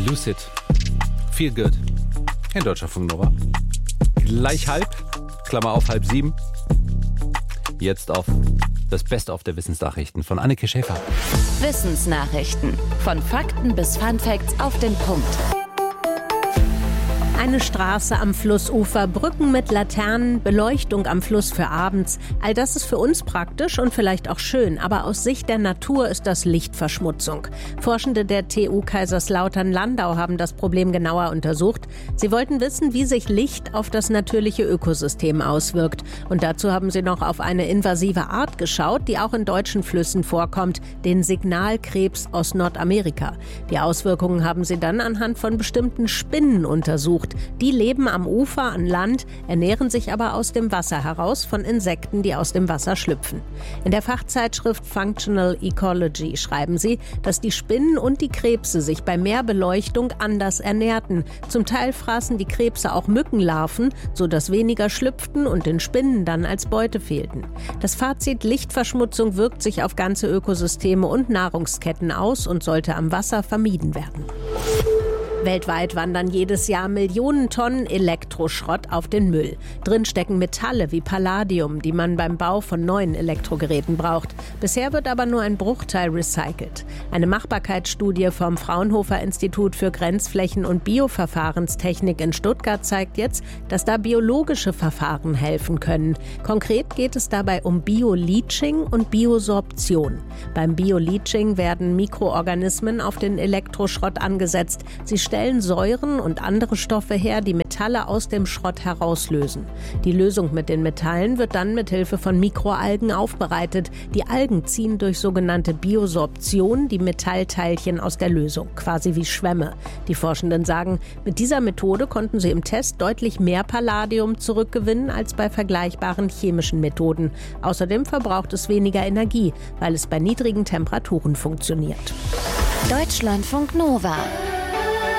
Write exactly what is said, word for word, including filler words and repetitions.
Lucid. Feel good. In Deutschlandfunk Nova. Gleich halb, Klammer auf halb sieben. Jetzt auf das Best-of der Wissensnachrichten von Anneke Schäfer. Wissensnachrichten. Von Fakten bis Funfacts auf den Punkt. Eine Straße am Flussufer, Brücken mit Laternen, Beleuchtung am Fluss für abends. All das ist für uns praktisch und vielleicht auch schön, aber aus Sicht der Natur ist das Lichtverschmutzung. Forschende der T U Kaiserslautern-Landau haben das Problem genauer untersucht. Sie wollten wissen, wie sich Licht auf das natürliche Ökosystem auswirkt. Und dazu haben sie noch auf eine invasive Art geschaut, die auch in deutschen Flüssen vorkommt, den Signalkrebs aus Nordamerika. Die Auswirkungen haben sie dann anhand von bestimmten Spinnen untersucht. Die leben am Ufer an Land, ernähren sich aber aus dem Wasser heraus von Insekten, die aus dem Wasser schlüpfen. In der Fachzeitschrift Functional Ecology schreiben sie, dass die Spinnen und die Krebse sich bei mehr Beleuchtung anders ernährten. Zum Teil fraßen die Krebse auch Mückenlarven, sodass weniger schlüpften und den Spinnen dann als Beute fehlten. Das Fazit: Lichtverschmutzung wirkt sich auf ganze Ökosysteme und Nahrungsketten aus und sollte am Wasser vermieden werden. Weltweit wandern jedes Jahr Millionen Tonnen Elektroschrott auf den Müll. Drin stecken Metalle wie Palladium, die man beim Bau von neuen Elektrogeräten braucht. Bisher wird aber nur ein Bruchteil recycelt. Eine Machbarkeitsstudie vom Fraunhofer Institut für Grenzflächen- und Bioverfahrenstechnik in Stuttgart zeigt jetzt, dass da biologische Verfahren helfen können. Konkret geht es dabei um Bioleaching und Biosorption. Beim Bioleaching werden Mikroorganismen auf den Elektroschrott angesetzt. Sie stellen Säuren und andere Stoffe her, die Metalle aus dem Schrott herauslösen. Die Lösung mit den Metallen wird dann mit Hilfe von Mikroalgen aufbereitet. Die Algen ziehen durch sogenannte Biosorption die Metallteilchen aus der Lösung, quasi wie Schwämme. Die Forschenden sagen, mit dieser Methode konnten sie im Test deutlich mehr Palladium zurückgewinnen als bei vergleichbaren chemischen Methoden. Außerdem verbraucht es weniger Energie, weil es bei niedrigen Temperaturen funktioniert. Deutschlandfunk Nova.